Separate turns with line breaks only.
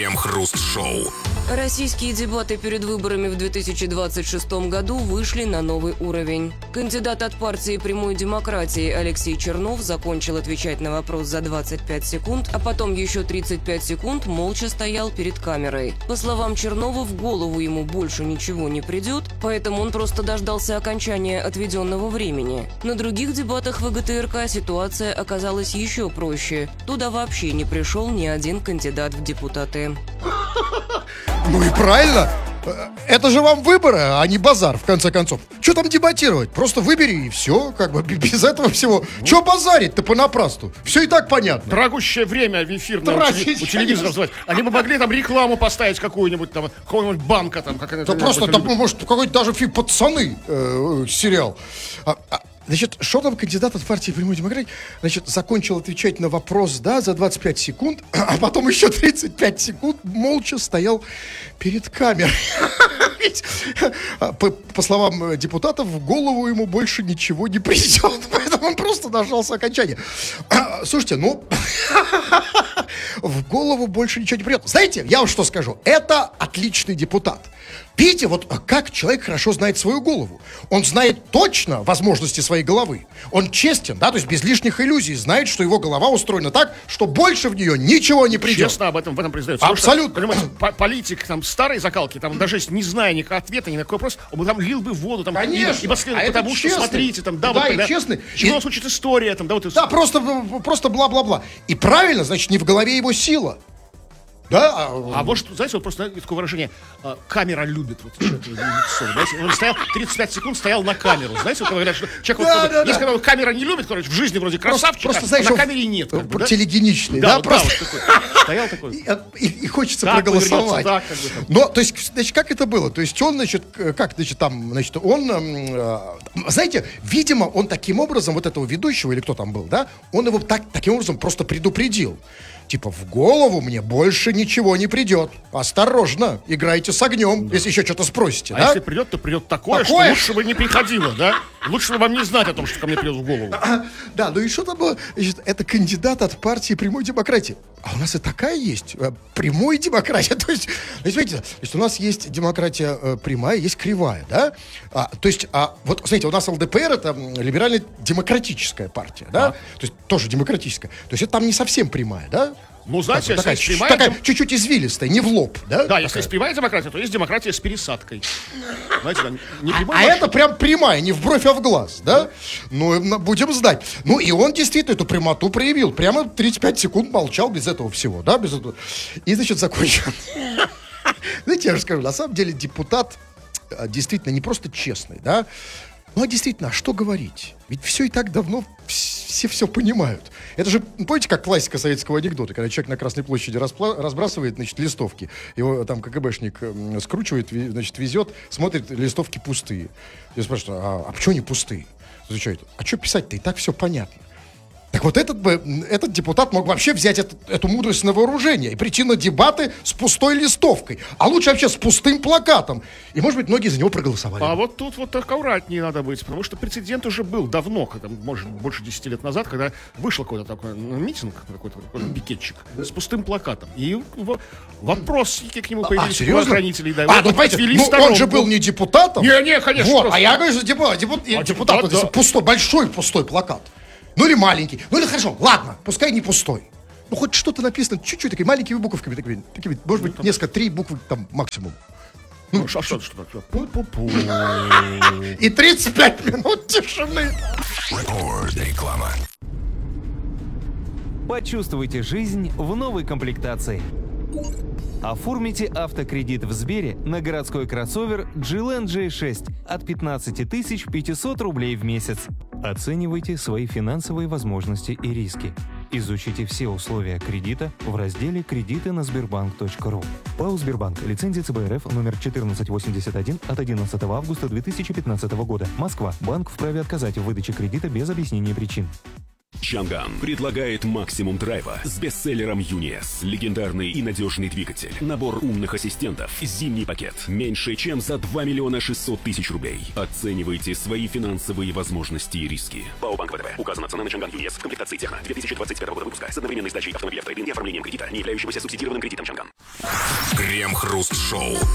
Крем-хруст-шоу.
Российские дебаты перед выборами в 2026 году вышли на новый уровень. Кандидат от партии «Прямой демократии» Алексей Чернов закончил отвечать на вопрос за 25 секунд, а потом еще 35 секунд молча стоял перед камерой. По словам Чернова, в голову ему больше ничего не придет, поэтому он просто дождался окончания отведенного времени. На других дебатах ВГТРК ситуация оказалась еще проще. Туда вообще не пришел ни один кандидат в депутаты.
Ну и правильно. Это же вам выборы, а не базар, в конце концов. Что там дебатировать? Просто выбери и все, как бы без этого всего. Че базарить-то понапрасну? Все и так понятно.
Дорогущее время в эфирное у телевизора звать. Они бы могли там рекламу поставить какую-нибудь там, какого-нибудь банка там. Как
да просто, там, может, какой-то даже фильм «Пацаны» сериал. Значит, что там кандидат от партии «Прямой демократии», значит, закончил отвечать на вопрос, да, за 25 секунд, а потом еще 35 секунд молча стоял перед камерой. По словам депутатов, в голову ему больше ничего не придет, поэтому он просто дождался окончания. Слушайте, ну, в голову больше ничего не придет. Знаете, я вам что скажу, это отличный депутат. Видите, вот как человек хорошо знает свою голову. Он знает точно возможности своей головы. Он честен, да, то есть без лишних иллюзий. Знает, что его голова устроена так, что больше в нее ничего не придет.
Честно в этом признается.
Абсолютно.
Потому что, понимаете, политик там старой закалки, там даже не зная никакого ответа, ни на какой вопрос, он там лил бы воду, там,
конечно,
и последовал, потому что, смотрите, там, да,
да,
вот,
и честный.
Чего нас учит история, там, да, вот.
Да, просто бла-бла-бла. И правильно, значит, не в голове его сила. Да?
А может, знаете, вот просто такое выражение, камера любит вот человек лицо, знаете, он стоял 35 секунд, стоял на камеру, знаете, вот говорят, что человек, вот, если камера не любит, короче, в жизни вроде красавчик, просто, знаешь, на камере нет. Как бы, да?
Телегеничный,
да?
Да, просто.
Да, вот такой, стоял такой. И
хочется проголосовать.
Да, как бы, там.
Но, то есть, как это было? То есть он, значит, знаете, видимо, он таким образом, вот этого ведущего, или кто там был, да, он его таким образом просто предупредил. Типа, в голову мне больше ничего не придет. Осторожно, играйте с огнем, да. Если еще что-то спросите.
А
да?
если придет, то придет такое, что лучше бы не приходило, да? Лучше бы вам не знать о том, что ко мне придет в голову.
Да, ну и что там было? Значит, это кандидат от партии «Прямой демократии». А у нас и такая есть. Прямой демократия. То есть, видите, у нас есть демократия прямая, есть кривая, да? Вот, смотрите, у нас ЛДПР — это либерально-демократическая партия, да? То есть, тоже демократическая. То есть, это там не совсем прямая, да?
Ну, знаете,
такая чуть-чуть извилистая, не в лоб, да?
Да, если есть прямая демократия, то есть демократия с пересадкой. Знаете, не прямая.
Это прям прямая, не в бровь, а в глаз, да? Ну, будем знать. Ну, и он действительно эту прямоту проявил. Прямо 35 секунд молчал без этого всего, да? Без этого. И, значит, закончил. Знаете, я же скажу, на самом деле депутат действительно не просто честный, да? Ну, а действительно, а что говорить? Ведь все и так давно все понимают. Это же, помните, как классика советского анекдота, когда человек на Красной площади разбрасывает, значит, листовки, его там КГБшник скручивает, значит, везет, смотрит, листовки пустые. Я спрашиваю, а почему они пустые? Отвечает, а что писать-то, и так все понятно. Так вот этот депутат мог вообще взять эту мудрость на вооружение и прийти на дебаты с пустой листовкой. А лучше вообще с пустым плакатом. И, может быть, многие за него проголосовали.
А вот тут вот аккуратнее надо быть, потому что прецедент уже был давно, когда, может, больше 10 лет назад, когда вышел какой-то такой митинг, какой-то пикетчик с пустым плакатом. И вопросики к нему появились у правоохранителей. Да,
ну, понимаете, он же был не депутатом.
Не, конечно.
Вот, а я говорю, что депутат, да. Пустой, большой пустой плакат. Ну или маленький. Ну или хорошо, ладно, пускай не пустой. Ну хоть что-то написано, чуть-чуть, такими маленькими буковками, такими, может быть, несколько, 3 буквы там максимум.
Ну, что такое?
И 35 минут тишины.
Реклама.
Почувствуйте жизнь в новой комплектации. Оформите автокредит в Сбере на городской кроссовер GLN J6 от 15 500 рублей в месяц. Оценивайте свои финансовые возможности и риски. Изучите все условия кредита в разделе «Кредиты на Сбербанк.ру». ПАО «Сбербанк». Лицензия ЦБ РФ номер 1481 от 11 августа 2015 года. Москва. Банк вправе отказать в выдаче кредита без объяснения причин.
Чанган предлагает максимум драйва с бестселлером UNIS, легендарный и надежный двигатель, набор умных ассистентов, зимний пакет, меньше чем за 2 600 000 рублей. Оценивайте свои финансовые возможности и риски. ПАО Банк ВТБ. Указана цена на Чанган UNIS в комплектации Техно 2021 года выпуска с одновременной сдачей автомобиля в трейд-ин и оформлением кредита, не являющегося субсидированным кредитом Чанган.
Крем-хруст-шоу.